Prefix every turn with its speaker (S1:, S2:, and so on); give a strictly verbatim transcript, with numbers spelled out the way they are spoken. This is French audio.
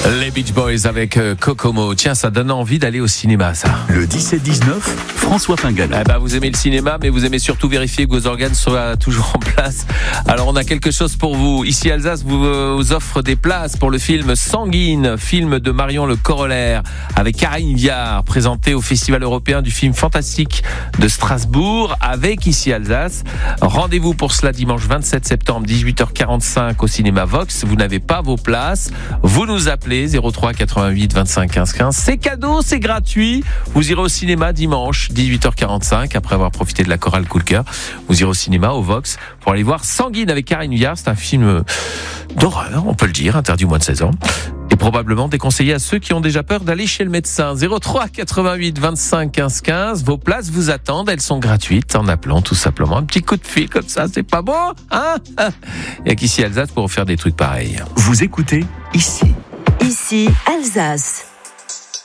S1: Les Beach Boys avec euh, Kokomo. Tiens, ça donne envie d'aller au cinéma, ça.
S2: Le dix-sept dix-neuf, François Pingala.
S1: Eh ben, vous aimez le cinéma, mais vous aimez surtout vérifier que vos organes soient toujours en place. Alors, on a quelque chose pour vous. Ici, Alsace vous, euh, vous offre des places pour le film Sanguine, film de Marion Le Corollaire, avec Karine Viard, présenté au Festival européen du film fantastique de Strasbourg, avec Ici Alsace. Rendez-vous pour cela dimanche vingt-sept septembre, dix-huit heures quarante-cinq au cinéma Vox. Vous n'avez pas vos places, vous nous appelez zéro trois quatre-vingt-huit vingt-cinq quinze quinze. C'est cadeau, c'est gratuit. Vous irez au cinéma dimanche, dix-huit heures quarante-cinq, après avoir profité de la chorale Coup de cœur. Vous irez au cinéma, au Vox, pour aller voir Sanguine avec Karine Viard. C'est un film d'horreur, on peut le dire, interdit au moins de seize ans. Et probablement déconseillé à ceux qui ont déjà peur d'aller chez le médecin. zéro trois quatre-vingt-huit vingt-cinq quinze quinze. Vos places vous attendent, elles sont gratuites en appelant tout simplement. Un petit coup de fil comme ça, c'est pas beau, hein? Il y a qu'ici Alsace pour faire des trucs pareils.
S2: Vous écoutez Ici.
S3: Ici Alsace.